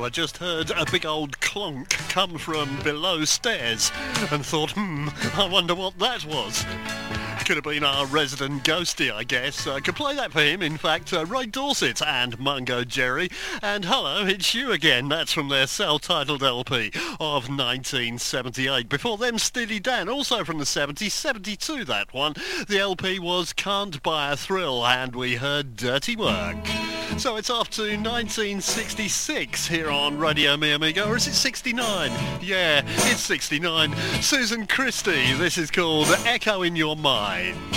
I just heard a big old clonk come from below stairs and thought, I wonder what that was. Could have been our resident ghostie, I guess. Could play that for him, in fact, Ray Dorset and Mungo Jerry. And hello, it's you again. That's from their self-titled LP of 1978. Before them, Steely Dan, also from the 70s, 72 that one. The LP was Can't Buy a Thrill, and we heard Dirty Work. So it's off to 1966 here on Radio Mi Amigo, or is it 69? Yeah, it's 69. Susan Christie, this is called Echo in Your Mind.